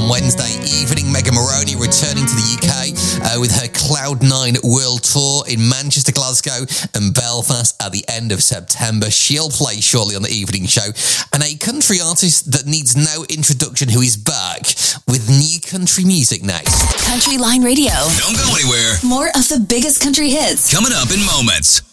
on Wednesday evening. Megan Moroney returning to the UK with her Cloud9 World Tour in Manchester, Glasgow and Belfast at the end of September. She'll play shortly on the evening show. And a country artist that needs no introduction who is back with new country music next. Country Line Radio. Don't go anywhere. More of the biggest country hits coming up in moments.